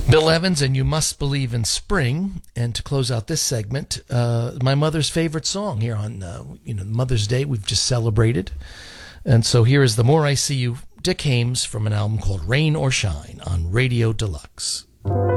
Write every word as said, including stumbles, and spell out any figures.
Bill Evans and You Must Believe in Spring. And to close out this segment, uh, my mother's favorite song here on uh, you know Mother's Day we've just celebrated. And so here is The More I See You, Dick Haymes, from an album called Rain or Shine on Radio Deluxe.